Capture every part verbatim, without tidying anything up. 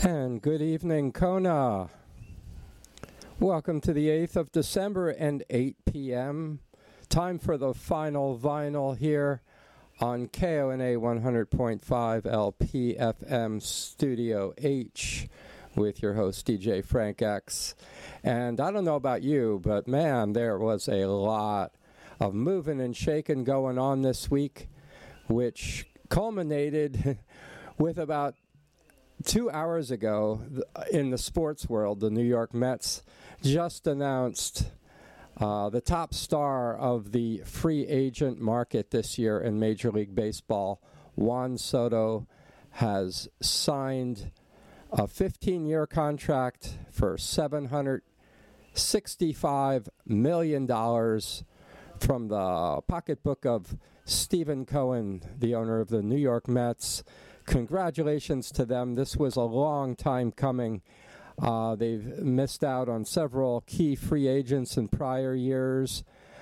And good evening, Kona. Welcome to the eighth of December and eight p.m. Time for the final vinyl here on K O N A one hundred point five L P F M Studio H with your host D J Frank X. And I don't know about you, but man, there was a lot of moving and shaking going on this week, which culminated with about two hours ago in the sports world. The New York Mets just announced uh, the top star of the free agent market this year in Major League Baseball. Juan Soto has signed a fifteen-year contract for seven hundred sixty-five million dollars from the pocketbook of Stephen Cohen, the owner of the New York Mets. Congratulations to them. This was a long time coming. Uh, they've missed out on several key free agents in prior years.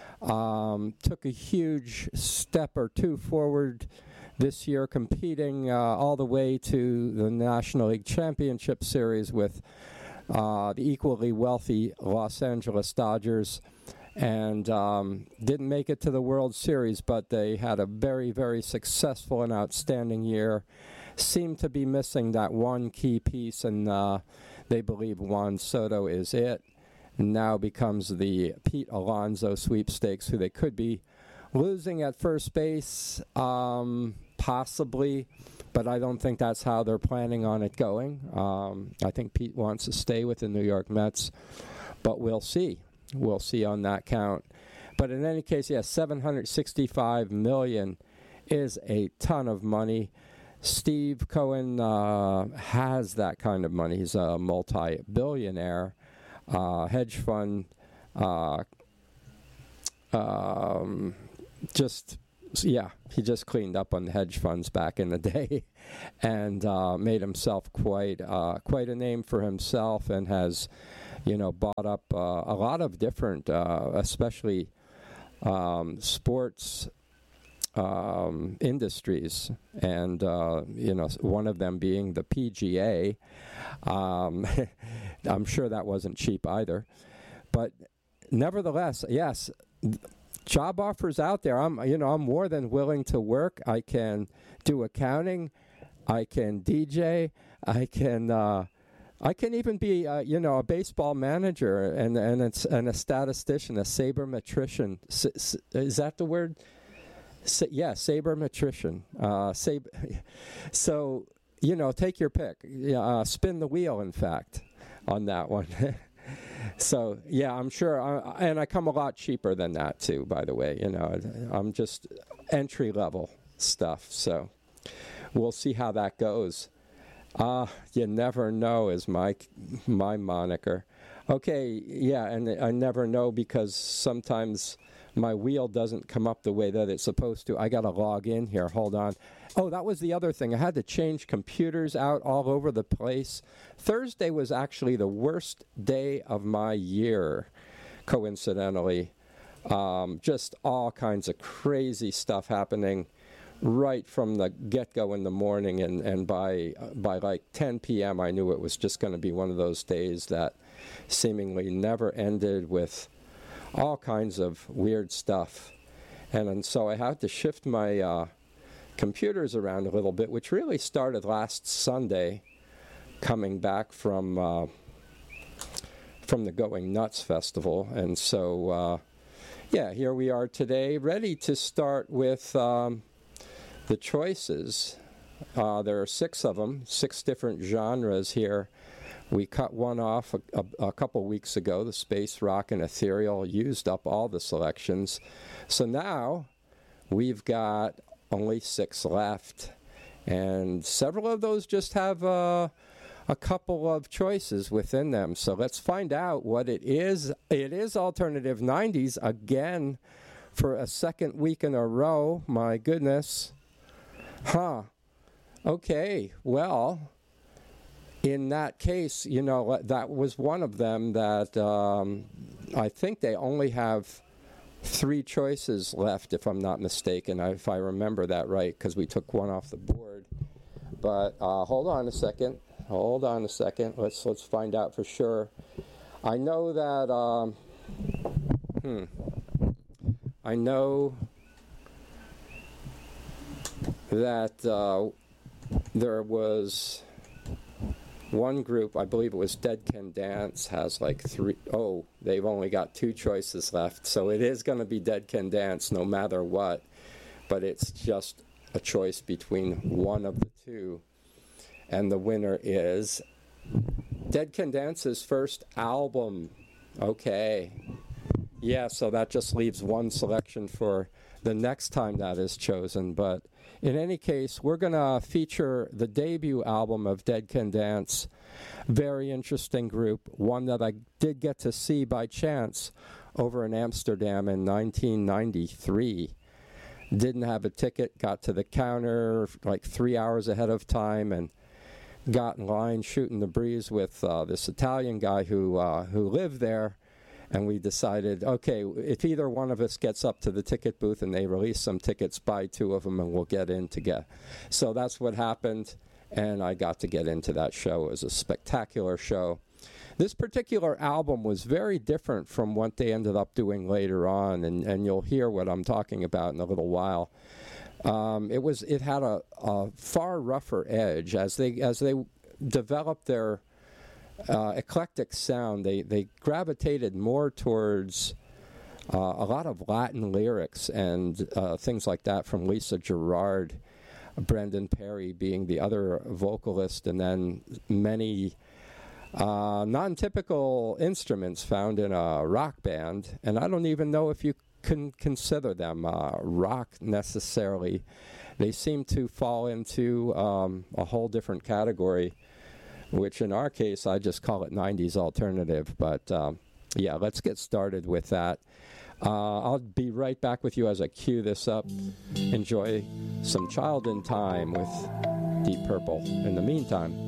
Um, took a huge step or two forward this year, competing uh, all the way to the National League Championship Series with uh, the equally wealthy Los Angeles Dodgers. And um, didn't make it to the World Series, but they had a very, very successful and outstanding year. Seemed to be missing that one key piece, and uh, they believe Juan Soto is it. Now becomes the Pete Alonso sweepstakes, who they could be losing at first base, um, possibly, but I don't think that's how they're planning on it going. Um, I think Pete wants to stay with the New York Mets, but we'll see. We'll see on that count. But in any case, yes, seven hundred sixty-five million dollars is a ton of money. Steve Cohen uh, has that kind of money. He's a multi-billionaire uh, hedge fund. Uh, um, just, yeah, he just cleaned up on the hedge funds back in the day and uh, made himself quite, uh, quite a name for himself, and has, you know, bought up uh, a lot of different, uh, especially um, sports um, industries, and, uh, you know, one of them being the P G A. Um, I'm sure that wasn't cheap either. But nevertheless, yes, job offers out there. I'm, you know, I'm more than willing to work. I can do accounting. I can D J. I can... Uh, I can even be, uh, you know, a baseball manager and and it's and a statistician, a sabermetrician. S- s- is that the word? Sa- yeah, sabermetrician. Uh, sab- so, you know, take your pick. Yeah, uh, spin the wheel, in fact, on that one. So, yeah, I'm sure. I, and I come a lot cheaper than that, too, by the way. You know, I'm just entry-level stuff. So we'll see how that goes. Ah, uh, you never know is my my moniker. Okay, yeah, and I never know because sometimes my wheel doesn't come up the way that it's supposed to. I got to log in here. Hold on. Oh, that was the other thing. I had to change computers out all over the place. Thursday was actually the worst day of my year, coincidentally. Um, just all kinds of crazy stuff happening right from the get-go in the morning, and, and by uh, by like ten p.m. I knew it was just going to be one of those days that seemingly never ended with all kinds of weird stuff. And, and so I had to shift my uh, computers around a little bit, which really started last Sunday, coming back from uh, from the Going Nuts Festival. And so, uh, yeah, here we are today, ready to start with... Um, The choices. Uh, there are six of them, six different genres here. We cut one off a, a, a couple weeks ago, the space, rock, and ethereal, used up all the selections. So now we've got only six left. And several of those just have uh, a couple of choices within them. So let's find out what it is. It is Alternative nineties again for a second week in a row. My goodness. Huh. Okay. Well, in that case, you know, that was one of them that um, I think they only have three choices left, if I'm not mistaken, if I remember that right, because we took one off the board. But uh, hold on a second. Hold on a second. Let's let's find out for sure. I know that. Um, hmm. I know that uh, there was one group, I believe it was Dead Can Dance, has like three, oh, they've only got two choices left. So it is going to be Dead Can Dance no matter what, but it's just a choice between one of the two. And the winner is Dead Can Dance's first album. Okay. Yeah, so that just leaves one selection for the next time that is chosen. But in any case, we're going to feature the debut album of Dead Can Dance. Very interesting group, one that I did get to see by chance over in Amsterdam in nineteen ninety-three. Didn't have a ticket, got to the counter like three hours ahead of time and got in line shooting the breeze with uh, this Italian guy who uh, who lived there. And we decided, okay, if either one of us gets up to the ticket booth and they release some tickets, buy two of them and we'll get in together. So that's what happened, and I got to get into that show. It was a spectacular show. This particular album was very different from what they ended up doing later on, and, and you'll hear what I'm talking about in a little while. Um, it was it had a, a far rougher edge as they as they developed their Uh, eclectic sound. They they gravitated more towards uh, a lot of Latin lyrics and uh, things like that from Lisa Gerrard, Brendan Perry being the other vocalist, and then many uh, non-typical instruments found in a rock band. And I don't even know if you can consider them uh, rock necessarily. They seem to fall into um, a whole different category, which in our case, I just call it nineties alternative. But um, yeah, let's get started with that. Uh, I'll be right back with you as I cue this up. Enjoy some Child in Time with Deep Purple in the meantime.